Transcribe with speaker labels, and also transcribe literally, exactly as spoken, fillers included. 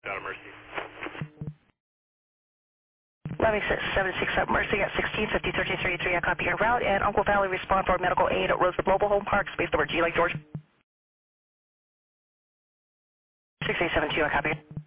Speaker 1: Out of Mercy.
Speaker 2: eleven seven six up Mercy at sixteen fifty thirteen thirty-three. I copy your route, and Uncle Valley respond for medical aid at Rosewood Mobile Home Park, space over G Lake, Georgia. six eight seven two, I copy.